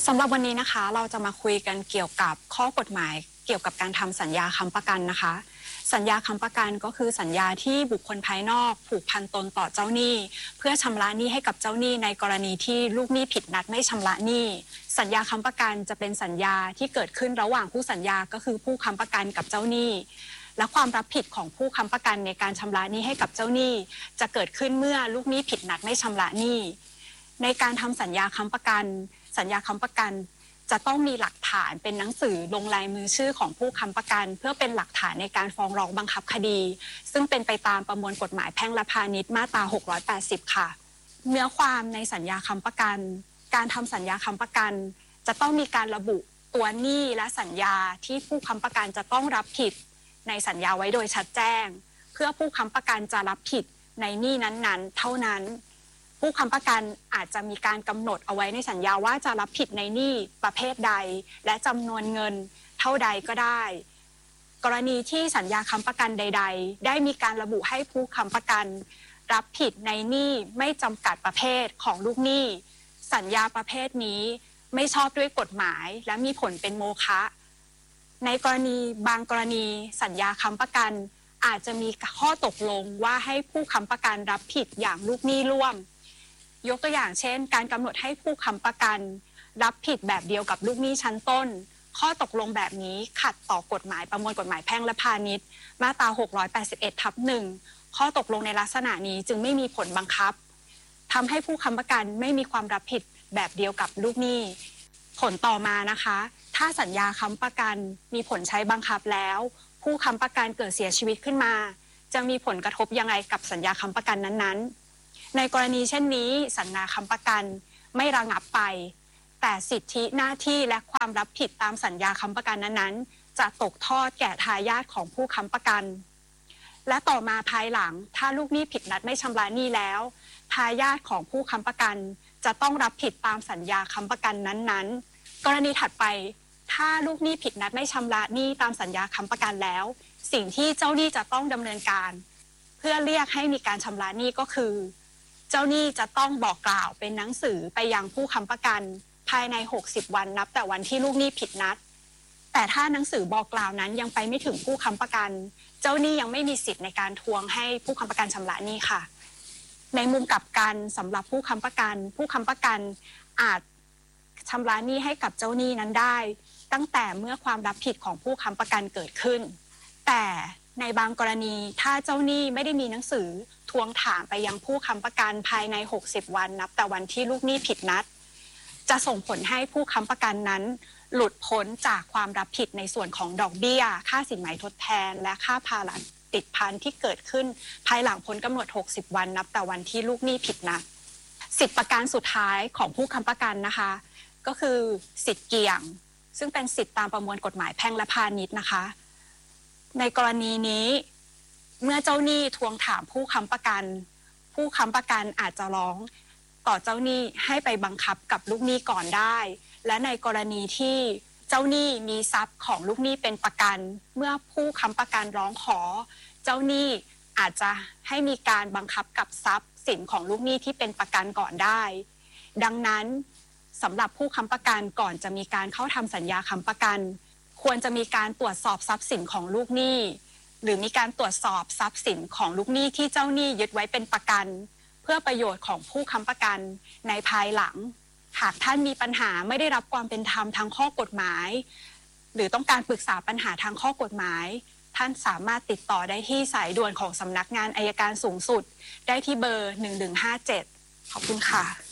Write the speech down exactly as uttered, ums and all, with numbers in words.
สำหรับวันนี้นะคะเราจะมาคุยกันเกี่ยวกับข้อกฎหมายเกี่ยวกับการทำสัญญาค้ำประกันนะคะสัญญาค้ำประกันก็คือสัญญาที่บุคคลภายนอกผูกพันตนต่อเจ้าหนี้เพื่อชำระหนี้ให้กับเจ้าหนี้ในกรณีที่ลูกหนี้ผิดนัดไม่ชำระหนี้สัญญาค้ำประกันจะเป็นสัญญาที่เกิดขึ้นระหว่างผู้สัญญาก็คือผู้ค้ำประกันกับเจ้าหนี้และความรับผิดของผู้ค้ำประกันในการชำระหนี้ให้กับเจ้าหนี้จะเกิดขึ้นเมื่อลูกหนี้ผิดนัดไม่ชำระหนี้ในการทำสัญญาค้ำประกันสัญญาค้ำประกันจะต้องมีหลักฐานเป็นหนังสือลงลายมือชื่อของผู้ค้ำประกันเพื่อเป็นหลักฐานในการฟ้องร้องบังคับคดีซึ่งเป็นไปตามประมวลกฎหมายแพ่งและพาณิชย์มาตราหกร้อยแปดสิบค่ะเนื้อความในสัญญาค้ำประกันการทำสัญญาค้ำประกันจะต้องมีการระบุตัวหนี้และสัญญาที่ผู้ค้ำประกันจะต้องรับผิดในสัญญาไว้โดยชัดแจ้งเพื่อผู้ค้ำประกันจะรับผิดในหนี้นั้นๆเท่านั้นผู้ค้ำประกันอาจจะมีการกำหนดเอาไว้ในสัญญาว่าจะรับผิดในหนี้ประเภทใดและจำนวนเงินเท่าใดก็ได้กรณีที่สัญญาค้ำประกันใดๆได้มีการระบุให้ผู้ค้ำประกันรับผิดในหนี้ไม่จำกัดประเภทของลูกหนี้สัญญาประเภทนี้ไม่ชอบด้วยกฎหมายและมีผลเป็นโมฆะในกรณีบางกรณีสัญญาค้ำประกันอาจจะมีข้อตกลงว่าให้ผู้ค้ำประกันรับผิดอย่างลูกหนี้ร่วมยกตัวอย่างเช่นการกำหนดให้ผู้ค้ำประกันรับผิดแบบเดียวกับลูกหนี้ชั้นต้นข้อตกลงแบบนี้ขัดต่อกฎหมายประมวลกฎหมายแพ่งและพาณิชย์มาตราหกร้อยแปดสิบเอ็ดทับหนึ่งข้อตกลงในลักษณะนี้จึงไม่มีผลบังคับทำให้ผู้ค้ำประกันไม่มีความรับผิดแบบเดียวกับลูกหนี้ผลต่อมานะคะถ้าสัญญาค้ำประกันมีผลใช้บังคับแล้วผู้ค้ำประกันเกิดเสียชีวิตขึ้นมาจะมีผลกระทบยังไงกับสัญญาค้ำประกันนั้นๆในกรณีเช่นนี้สัญญาค้ำประกันไม่ระงับไปแต่สิทธิหน้าที่และความรับผิดตามสัญญาค้ำประกันนั้นๆจะตกทอดแก่ทายาทของผู้ค้ำประกันและต่อมาภายหลังถ้าลูกหนี้ผิดนัดไม่ชำระหนี้แล้วทายาทของผู้ค้ำประกันจะต้องรับผิดตามสัญญาค้ำประกันนั้นๆกรณีถัดไปถ้าลูกหนี้ผิดนัดไม่ชำระหนี้ตามสัญญาค้ำประกันแล้วสิ่งที่เจ้าหนี้จะต้องดำเนินการเพื่อเรียกให้มีการชำระหนี้ก็คือเจ้าหนี้จะต้องบอกกล่าวเป็นหนังสือไปยังผู้ค้ำประกันภายในหกสิบวันนับแต่วันที่ลูกหนี้ผิดนัดแต่ถ้าหนังสือบอกกล่าวนั้นยังไปไม่ถึงผู้ค้ำประกันเจ้าหนี้ยังไม่มีสิทธิ์ในการทวงให้ผู้ค้ำประกันชำระหนี้ค่ะในมุมกลับกันสำหรับผู้ค้ำประกันผู้ค้ำประกันอาจชำระหนี้ให้กับเจ้าหนี้นั้นได้ตั้งแต่เมื่อความรับผิดของผู้ค้ำประกันเกิดขึ้นแต่ในบางกรณีถ้าเจ้าหนี้ไม่ได้มีหนังสือทวงถามไปยังผู้ค้ำประกันภายในหกสิบวันนับแต่วันที่ลูกหนี้ผิดนัดจะส่งผลให้ผู้ค้ำประกันนั้นหลุดพ้นจากความรับผิดในส่วนของดอกเบี้ยค่าสินไหมทดแทนและค่าภาระติดพันที่เกิดขึ้นภายหลังพ้นกำหนดหกสิบวันนับแต่วันที่ลูกหนี้ผิดนัดสิทธิประกันสุดท้ายของผู้ค้ำประกันนะคะก็คือสิทธิเกี่ยงซึ่งเป็นสิทธิตามประมวลกฎหมายแพ่งและพาณิชย์นะคะในกรณีนี้เมื่อเจ้าหนี้ทวงถามผู้ค้ำประกันผู้ค้ำประกันอาจจะร้องต่อเจ้าหนี้ให้ไปบังคับกับลูกหนี้ก่อนได้และในกรณีที่เจ้าหนี้มีทรัพย์ของลูกหนี้เป็นประกันเมื่อผู้ค้ำประกันร้องขอเจ้าหนี้อาจจะให้มีการบังคับกับทรัพย์สินของลูกหนี้ที่เป็นประกันก่อนได้ดังนั้นสำหรับผู้ค้ำประกันก่อนจะมีการเข้าทำสัญญาค้ำประกันควรจะมีการตรวจสอบทรัพย์สินของลูกหนี้หรือมีการตรวจสอบทรัพย์สินของลูกหนี้ที่เจ้าหนี้ยึดไว้เป็นประกันเพื่อประโยชน์ของผู้ค้ำประกันในภายหลังหากท่านมีปัญหาไม่ได้รับความเป็นธรรมทางข้อกฎหมายหรือต้องการปรึกษาปัญหาทางข้อกฎหมายท่านสามารถติดต่อได้ที่สายด่วนของสำนักงานอัยการสูงสุดได้ที่เบอร์หนึ่งหนึ่งห้าเจ็ดขอบคุณค่ะ